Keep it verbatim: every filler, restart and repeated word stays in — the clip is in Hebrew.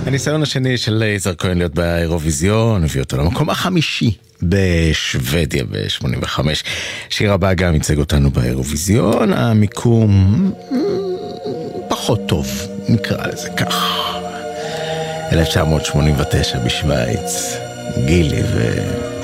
הניסיון השני של יזהר כהן להיות באירוויזיון הביא אותו למקום החמישי בשוודיה ב-שמונים וחמש. שיר הבא גם ייצג אותנו באירוויזיון, המיקום פחות טוב, נקרא לזה כך. אלף תשע מאות שמונים ותשע בשוויץ, גילי ו...